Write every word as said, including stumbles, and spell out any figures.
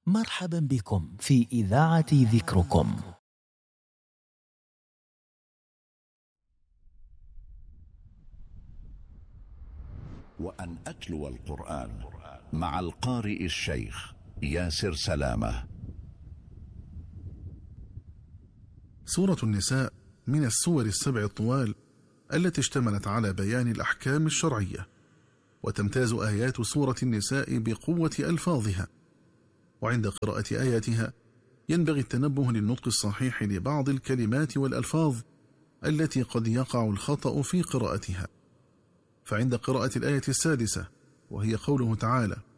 مرحبا بكم في إذاعة ذكركم. وأن أتلو القرآن مع القارئ الشيخ ياسر سلامة. سورة النساء من السور السبع الطوال التي اشتملت على بيان الأحكام الشرعية، وتمتاز آيات سورة النساء بقوة ألفاظها، وعند قراءة آياتها ينبغي التنبه للنطق الصحيح لبعض الكلمات والألفاظ التي قد يقع الخطأ في قراءتها. فعند قراءة الآية السادسة وهي قوله تعالى: